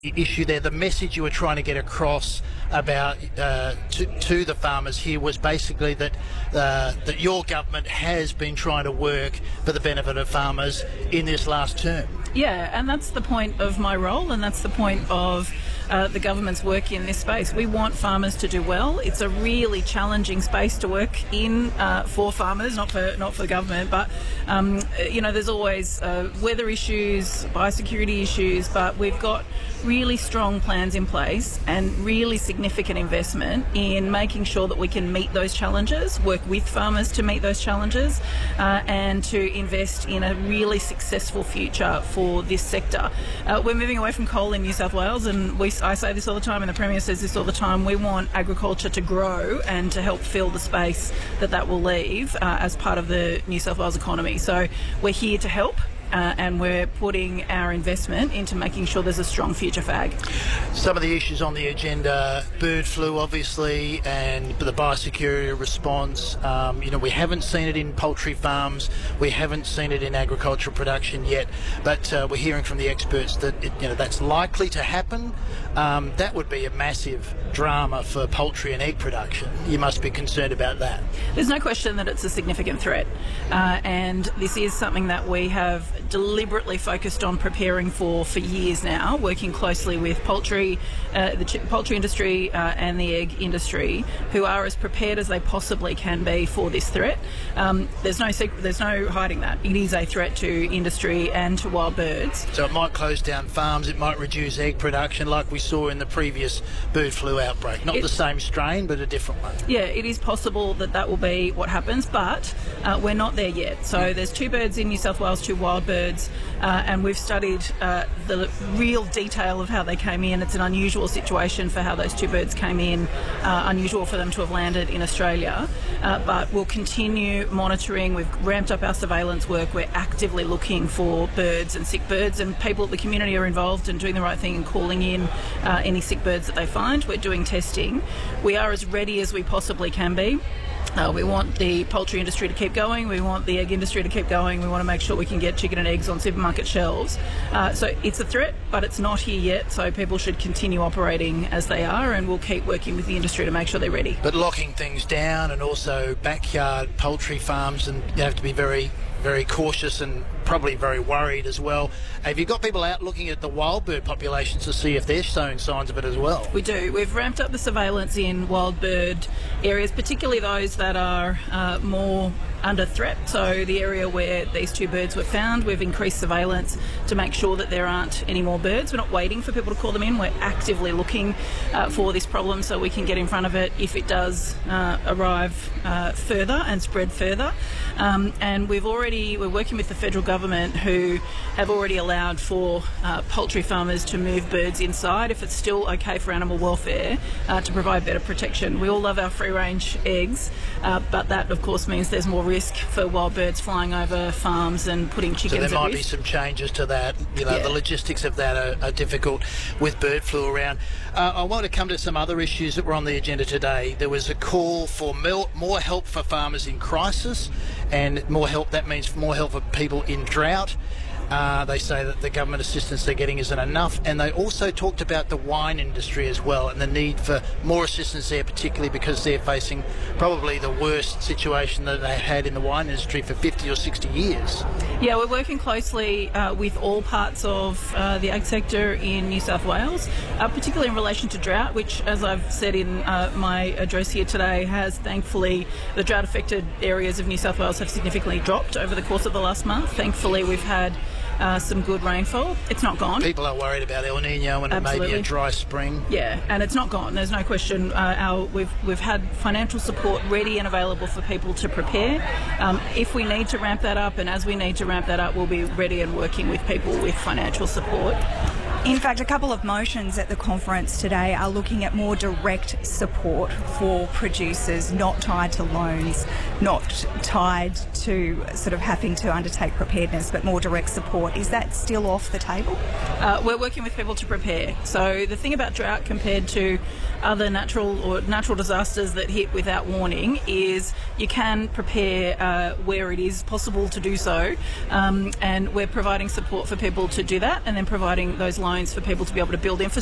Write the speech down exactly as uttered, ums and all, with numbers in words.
issue there. The message you were trying to get across about uh, to, to the farmers here was basically that uh, that your government has been trying to work for the benefit of farmers in this last term. Yeah, and that's the point of my role, and that's the point of uh, the government's work in this space. We want farmers to do well. It's a really challenging space to work in uh, for farmers, not for not for the government. But um, you know, there's always uh, weather issues, biosecurity issues, but we've got really strong plans in place and really significant investment in making sure that we can meet those challenges, work with farmers to meet those challenges, uh, and to invest in a really successful future for this sector. Uh, we're moving away from coal in New South Wales, and we, I say this all the time, and the Premier says this all the time. We want agriculture to grow and to help fill the space that that will leave uh, as part of the New South Wales economy. So we're here to help. Uh, and we're putting our investment into making sure there's a strong future for ag. Some of the issues on the agenda, bird flu obviously, and the biosecurity response. Um, you know, we haven't seen it in poultry farms, we haven't seen it in agricultural production yet, but uh, we're hearing from the experts that it, you know, that's likely to happen. Um, that would be a massive drama for poultry and egg production. You must be concerned about that. There's no question that it's a significant threat, uh, and this is something that we have deliberately focused on preparing for for years now, working closely with poultry, uh, the ch- poultry industry uh, and the egg industry, who are as prepared as they possibly can be for this threat. Um, there's no secret, there's no hiding that. It is a threat to industry and to wild birds. So it might close down farms, it might reduce egg production like we saw in the previous bird flu outbreak. Not it, the same strain, but a different one. Yeah, it is possible that that will be what happens, but uh, we're not there yet. So mm. there's two birds in New South Wales, two wild birds, uh, and we've studied uh, the real detail of how they came in. It's an unusual situation for how those two birds came in, uh, unusual for them to have landed in Australia, uh, but we'll continue monitoring. We've ramped up our surveillance work. We're actively looking for birds and sick birds, and people at the community are involved and doing the right thing and calling in uh, any sick birds that they find. We're doing testing. We are as ready as we possibly can be. Uh, we want the poultry industry to keep going. We want the egg industry to keep going. We want to make sure we can get chicken and eggs on supermarket shelves. Uh, so it's a threat, but it's not here yet. So people should continue operating as they are, and we'll keep working with the industry to make sure they're ready. But locking things down, and also backyard poultry farms, and you have to be very, very cautious and probably very worried as well. Have you got people out looking at the wild bird populations to see if they're showing signs of it as well? We do. We've ramped up the surveillance in wild bird areas, particularly those that are uh, more under threat. So the area where these two birds were found, we've increased surveillance to make sure that there aren't any more birds. We're not waiting for people to call them in. We're actively looking uh, for this problem so we can get in front of it if it does uh, arrive uh, further and spread further. Um, and we've already, we're working with the federal government, who have already allowed for uh, poultry farmers to move birds inside if it's still okay for animal welfare, uh, to provide better protection. We all love our free-range eggs, uh, but that of course means there's more risk for wild birds flying over farms and putting chickens at risk. So there might be some changes to that. You know, yeah. The logistics of that are, are difficult with bird flu around. Uh, I want to come to some other issues that were on the agenda today. There was a call for more help for farmers in crisis, and more help, that means more help for people in drought. Uh, they say that the government assistance they're getting isn't enough, and they also talked about the wine industry as well and the need for more assistance there, particularly because they're facing probably the worst situation that they had in the wine industry for fifty or sixty years. Yeah, we're working closely uh, with all parts of uh, the ag sector in New South Wales, uh, particularly in relation to drought, which, as I've said in uh, my address here today, has thankfully, the drought-affected areas of New South Wales have significantly dropped over the course of the last month. Thankfully, we've had Uh, some good rainfall. It's not gone. People are worried about El Nino and Absolutely. Maybe a dry spring. Yeah, and it's not gone. There's no question. Uh, our, we've we've had financial support ready and available for people to prepare. Um, if we need to ramp that up, and as we need to ramp that up, we'll be ready and working with people with financial support. In fact, a couple of motions at the conference today are looking at more direct support for producers, not tied to loans, not tied to sort of having to undertake preparedness, but more direct support. Is that still off the table? Uh, we're working with people to prepare. So the thing about drought compared to other natural or natural disasters that hit without warning is you can prepare uh, where it is possible to do so, um, and we're providing support for people to do that, and then providing those loans loans for people to be able to build infrastructure.